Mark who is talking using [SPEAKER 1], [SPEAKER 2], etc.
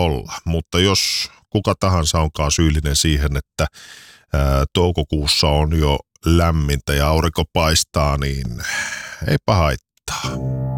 [SPEAKER 1] olla, mutta jos kuka tahansa onkaan syyllinen siihen, että toukokuussa on jo lämmintä ja aurinko paistaa, niin eipä haittaa.